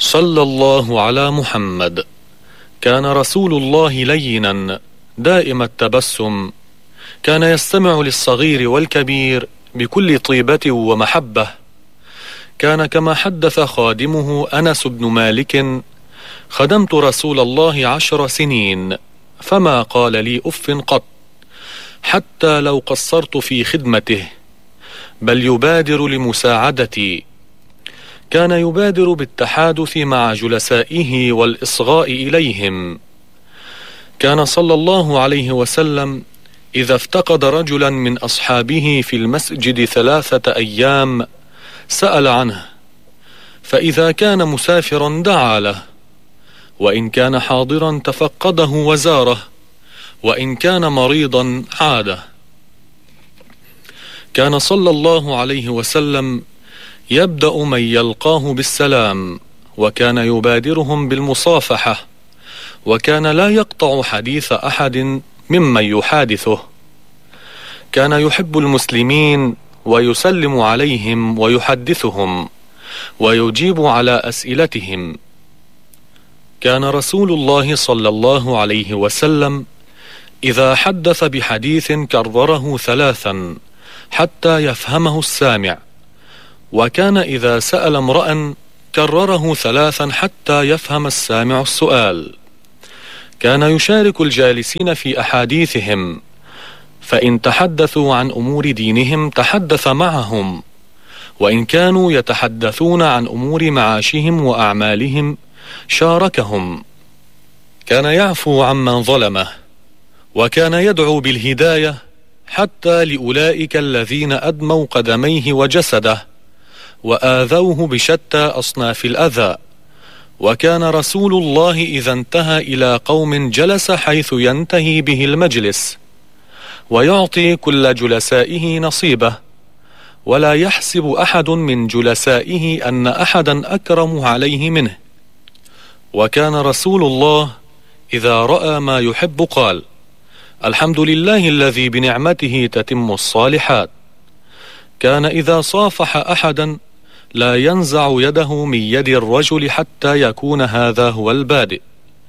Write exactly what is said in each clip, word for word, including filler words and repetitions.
صلى الله على محمد. كان رسول الله لينا دائم التبسم، كان يستمع للصغير والكبير بكل طيبة ومحبة. كان كما حدث خادمه أنس بن مالك: خدمت رسول الله عشر سنين فما قال لي أف قط، حتى لو قصرت في خدمته، بل يبادر لمساعدتي. كان يبادر بالتحادث مع جلسائه والإصغاء إليهم. كان صلى الله عليه وسلم إذا افتقد رجلا من أصحابه في المسجد ثلاثة أيام سأل عنه، فإذا كان مسافرا دعا له، وإن كان حاضرا تفقده وزاره، وإن كان مريضا عاده. كان صلى الله عليه وسلم يبدأ من يلقاه بالسلام، وكان يبادرهم بالمصافحة، وكان لا يقطع حديث أحد ممن يحادثه. كان يحب المسلمين ويسلم عليهم ويحدثهم ويجيب على أسئلتهم. كان رسول الله صلى الله عليه وسلم إذا حدث بحديث كرره ثلاثا حتى يفهمه السامع، وكان إذا سأل امرأ كرره ثلاثا حتى يفهم السامع السؤال. كان يشارك الجالسين في أحاديثهم، فإن تحدثوا عن أمور دينهم تحدث معهم، وإن كانوا يتحدثون عن أمور معاشهم وأعمالهم شاركهم. كان يعفو عمن ظلمه، وكان يدعو بالهداية حتى لأولئك الذين أدموا قدميه وجسده وآذوه بشتى أصناف الأذى. وكان رسول الله إذا انتهى إلى قوم جلس حيث ينتهي به المجلس، ويعطي كل جلسائه نصيبه، ولا يحسب أحد من جلسائه أن أحدا أكرم عليه منه. وكان رسول الله إذا رأى ما يحب قال: الحمد لله الذي بنعمته تتم الصالحات. كان إذا صافح أحدا لا ينزع يده من يد الرجل حتى يكون هذا هو البادئ.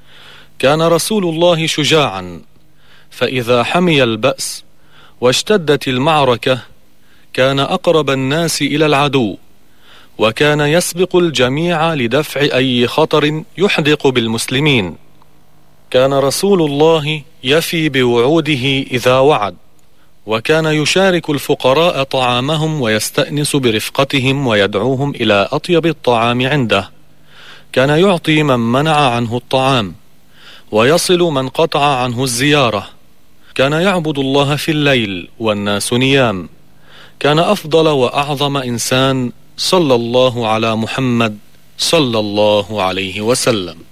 كان رسول الله شجاعا، فإذا حمي البأس واشتدت المعركة كان أقرب الناس إلى العدو، وكان يسبق الجميع لدفع أي خطر يحدق بالمسلمين. كان رسول الله يفي بوعوده إذا وعد، وكان يشارك الفقراء طعامهم ويستأنس برفقتهم ويدعوهم إلى أطيب الطعام عنده. كان يعطي من منع عنه الطعام، ويصل من قطع عنه الزيارة. كان يعبد الله في الليل والناس نيام. كان أفضل وأعظم إنسان صلى الله على محمد صلى الله عليه وسلم.